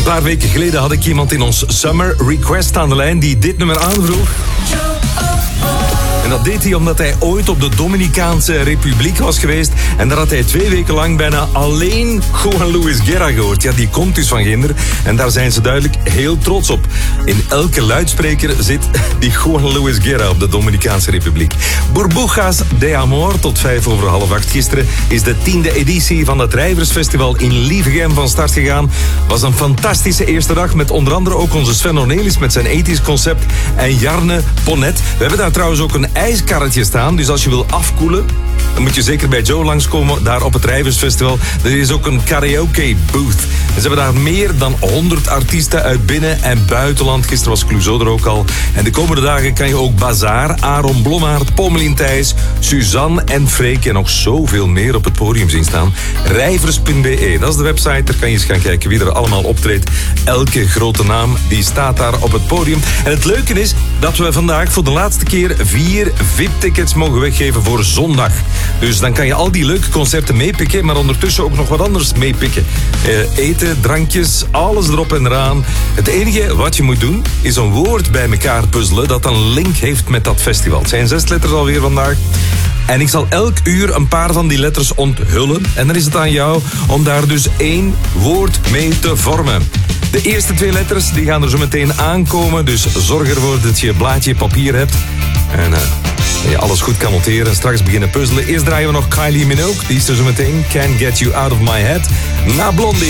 Een paar weken geleden had ik iemand in ons Summer Request aan de lijn die dit nummer aanvroeg. En dat deed hij omdat hij ooit op de Dominicaanse Republiek was geweest. En daar had hij 2 weken lang bijna alleen Juan Luis Guerra gehoord. Ja, die komt dus van Ginder. En daar zijn ze duidelijk heel trots op. In elke luidspreker zit die Juan Luis Guerra op de Dominicaanse Republiek. Burbujas de Amor tot 8:05. Gisteren is de 10e editie van het Rijversfestival in Lievegem van start gegaan. Was een fantastische eerste dag met onder andere ook onze Sven Ornelis met zijn ethisch concept en Jarne Ponnet. We hebben daar trouwens ook een ijskarretje staan, dus als je wil afkoelen, dan moet je zeker bij Joe langskomen, daar op het Rijversfestival. Er is ook een karaoke booth. En ze hebben daar meer dan 100 artiesten uit binnen- en buitenland. Gisteren was Clouseau er ook al. En de komende dagen kan je ook Bazaar, Aaron Blommaert, Pommelien Thijs, Suzanne en Freek en nog zoveel meer op het podium zien staan. Rijvers.be, dat is de website. Daar kan je eens gaan kijken wie er allemaal optreedt. Elke grote naam, die staat daar op het podium. En het leuke is dat we vandaag voor de laatste keer 4 VIP-tickets mogen weggeven voor zondag. Dus dan kan je al die leuke concerten meepikken, maar ondertussen ook nog wat anders meepikken. Eten, drankjes, alles erop en eraan. Het enige wat je moet doen, is een woord bij elkaar puzzelen dat een link heeft met dat festival. Het zijn 6 letters alweer vandaag. En ik zal elk uur een paar van die letters onthullen. En dan is het aan jou om daar dus 1 woord mee te vormen. De eerste 2 letters die gaan er zo meteen aankomen. Dus zorg ervoor dat je blaadje papier hebt. En je alles goed kan noteren en straks beginnen puzzelen. Eerst draaien we nog Kylie Minogue. Die is er zo meteen. Can't Get You Out of My Head. Na Blondie.